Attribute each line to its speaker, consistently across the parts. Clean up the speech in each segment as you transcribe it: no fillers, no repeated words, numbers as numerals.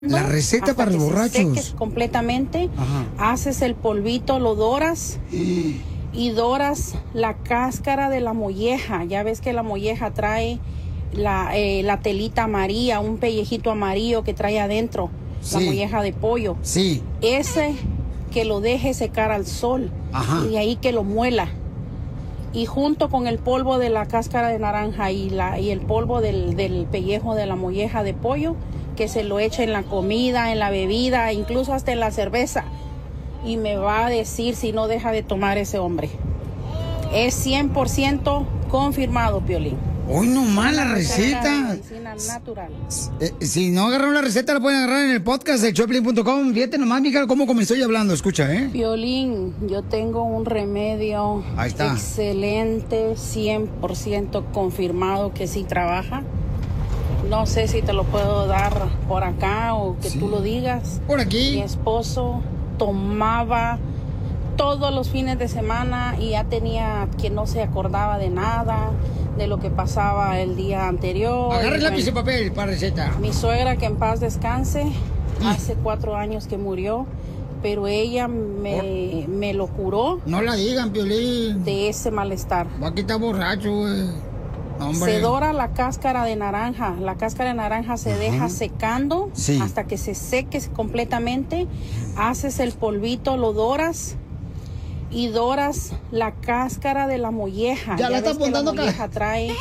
Speaker 1: La receta para los borrachos.
Speaker 2: Seques completamente. Ajá. Haces el polvito, lo doras y doras la cáscara de la molleja. Ya ves que la molleja trae la telita amarilla, un pellejito amarillo que trae adentro, sí, la molleja de pollo.
Speaker 1: Sí.
Speaker 2: Ese que lo deje secar al sol. Ajá. Y de ahí que lo muela. Y junto con el polvo de la cáscara de naranja y el polvo del pellejo de la molleja de pollo, que se lo echa en la comida, en la bebida, incluso hasta en la cerveza. Y me va a decir si no deja de tomar ese hombre. Es 100% confirmado, Piolín.
Speaker 1: Hoy nomás la receta.
Speaker 2: Medicina natural.
Speaker 1: Si no agarraron la receta, la pueden agarrar en el podcast de showpiolín.com. Fíjate nomás, mija, cómo comenzó yo hablando. Escucha,
Speaker 2: Piolín, yo tengo un remedio excelente, 100% confirmado que sí trabaja. No sé si te lo puedo dar por acá o que tú lo digas.
Speaker 1: Por aquí.
Speaker 2: Mi esposo tomaba todos los fines de semana y ya tenía que no se acordaba de nada, de lo que pasaba el día anterior.
Speaker 1: Agarra el lápiz y papel para receta.
Speaker 2: Mi suegra, que en paz descanse, hace 4 años que murió, pero ella me lo curó.
Speaker 1: No la digan, Piolín.
Speaker 2: De ese malestar.
Speaker 1: Aquí está borracho, güey.
Speaker 2: Se dora la cáscara de naranja. La cáscara de naranja se deja secando hasta que se seque completamente. Haces el polvito, lo doras y doras la cáscara de la molleja.
Speaker 1: Ya la está apuntando acá.
Speaker 2: La molleja trae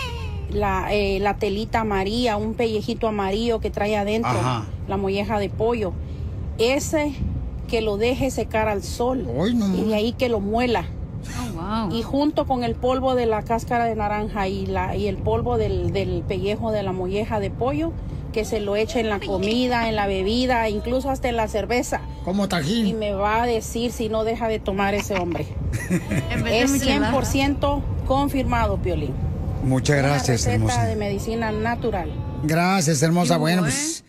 Speaker 2: la telita amarilla, un pellejito amarillo que trae adentro, la molleja de pollo. Ese que lo deje secar al sol. Y de ahí que lo muela. Oh, wow. Y junto con el polvo de la cáscara de naranja y el polvo del pellejo de la molleja de pollo, que se lo echa en la comida, en la bebida, incluso hasta en la cerveza.
Speaker 1: Como tajín.
Speaker 2: Y me va a decir si no deja de tomar ese hombre. Es 100% confirmado, Piolín.
Speaker 1: Muchas gracias,
Speaker 2: una receta
Speaker 1: hermosa.
Speaker 2: de medicina natural.
Speaker 1: Gracias, hermosa. Bueno, pues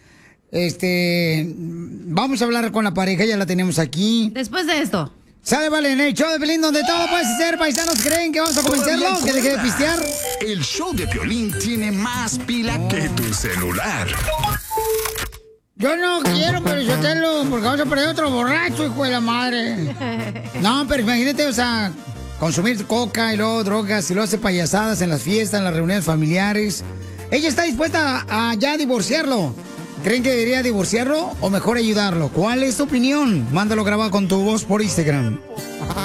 Speaker 1: vamos a hablar con la pareja, ya la tenemos aquí.
Speaker 3: Después de esto.
Speaker 1: Sale, vale, en el show de Piolín, donde todo puede ser, paisanos, ¿creen que vamos a convencerlo? ¿Que deje de pistear?
Speaker 4: El show de Piolín tiene más pila que tu celular.
Speaker 1: Yo no quiero, pero yo te lo, porque vamos a perder otro borracho, hijo de la madre. No, pero imagínate, o sea, consumir coca y luego drogas y luego hacer payasadas en las fiestas, en las reuniones familiares. Ella está dispuesta a ya divorciarlo. ¿Creen que debería divorciarlo o mejor ayudarlo? ¿Cuál es tu opinión? Mándalo grabado con tu voz por Instagram.